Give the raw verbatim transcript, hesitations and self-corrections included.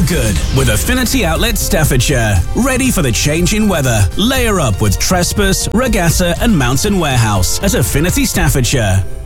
feel good with Affinity Outlet Staffordshire. Ready for the change in weather? Layer up with Trespass, Regatta and Mountain Warehouse at Affinity Staffordshire.